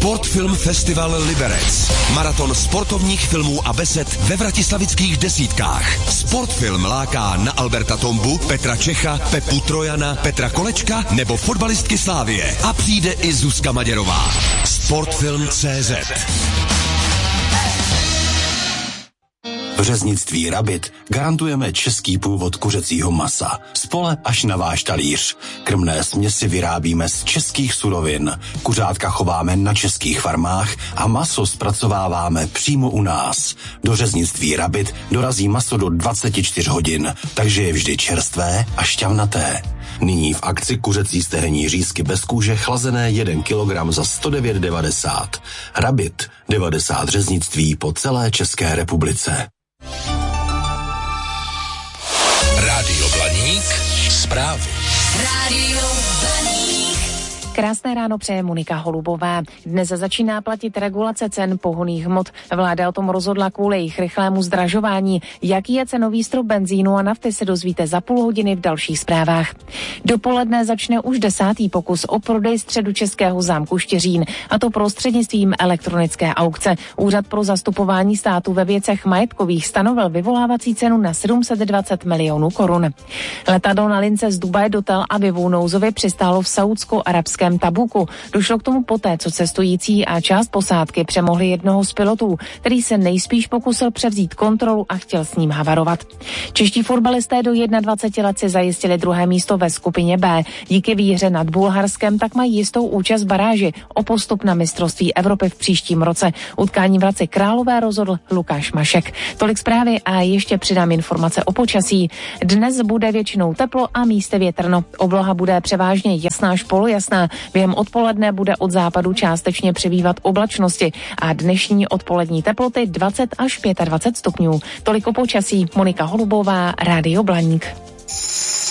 Sportfilm Festival Liberec. Maraton sportovních filmů a besed ve vratislavických desítkách. Sportfilm láká na Alberta Tombu, Petra Čecha, Pepu Trojana, Petra Kolečka nebo fotbalistky Slávie. A přijde i Zuzka Maděrová. Sportfilm.cz. V řeznictví Rabit garantujeme český původ kuřecího masa. Z pole až na váš talíř. Krmné směsi vyrábíme z českých surovin. Kuřátka chováme na českých farmách a maso zpracováváme přímo u nás. Do řeznictví Rabit dorazí maso do 24 hodin, takže je vždy čerstvé a šťavnaté. Nyní v akci kuřecí stehenní řízky bez kůže chlazené 1 kilogram za 109,90. Rabit, 90 řeznictví po celé České republice. Rádio Blaník, zprávy. Rádio Blaník. Krásné ráno přeje Monika Holubová. Dnes začíná platit regulace cen pohonných hmot. Vláda o tom rozhodla kvůli jejich rychlému zdražování. Jaký je cenový strop benzínu a nafty, se dozvíte za půl hodiny v dalších zprávách. Dopoledne začne už 10. pokus o prodej Středočeského zámku Štiřín, a to prostřednictvím elektronické aukce. Úřad pro zastupování státu ve věcech majetkových stanovil vyvolávací cenu na 720 milionů korun. Letadlo na lince z Dubaje do Tel Avivu nouzově přistálo v saúdsko-arabském Tabuku. Došlo k tomu poté, co cestující a část posádky přemohli jednoho z pilotů, který se nejspíš pokusil převzít kontrolu a chtěl s ním havarovat. Čeští fotbalisté do 21 let si zajistili druhé místo ve skupině B. Díky výhře nad Bulharskem tak mají jistou účast baráži o postup na mistrovství Evropy v příštím roce. Utkání v Hradci Králové rozhodl Lukáš Mašek. Tolik zprávy a ještě přidám informace o počasí. Dnes bude většinou teplo a místy větrno. Obloha bude převážně jasná až polojasná. Během odpoledne bude od západu částečně přibývat oblačnosti a dnešní odpolední teploty 20 až 25 stupňů. Tolik o počasí. Monika Holubová, Rádio Blaník.